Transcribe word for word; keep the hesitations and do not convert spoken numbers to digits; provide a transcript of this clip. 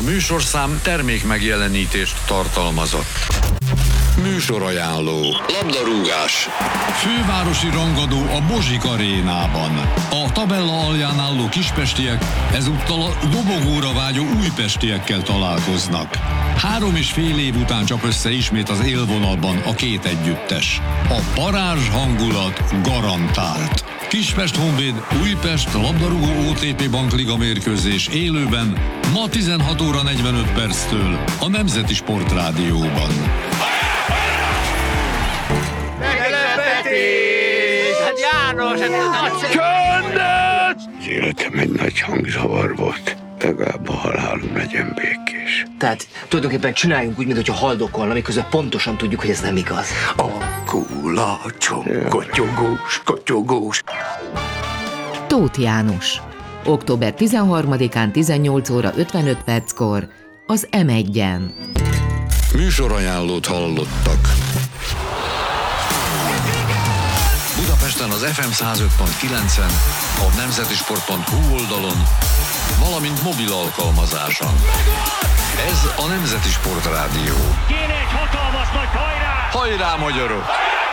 műsorszám termék megjelenítést tartalmazott. Műsorajánló. Labdarúgás. Fővárosi rangadó a Bozsik arénában. A tabella alján álló kispestiek ezúttal a dobogóra vágyó újpestiekkel találkoznak. Három és fél év után csap össze ismét az élvonalban a két együttes. A parázs hangulat garantált. Kispest Honvéd, Újpest labdarúgó o té pé Bankliga mérkőzés élőben ma tizenhat óra negyvenöt perctől a Nemzeti Sportrádióban. Meglepetés! Hát János, hát Csöndet! Az életem egy nagy hangzavar volt. Legalább a halálom legyen békés. Tehát tulajdonképpen csináljunk úgy, mintha haldokolna, miközben pontosan tudjuk, hogy ez nem igaz. A kulacsom, kotyogós, kotyogós. Tóth János. október tizenharmadikán tizennyolc óra ötvenöt perckor az em egyen. Műsorajánlót hallottak. Budapesten az ef em száz öt pont kilencen, a nemzetisport pont hú oldalon, valamint mobil alkalmazáson. Ez a Nemzeti Sportrádió. kéne egy hatalmas nagy hajrá! Hajrá, magyarok!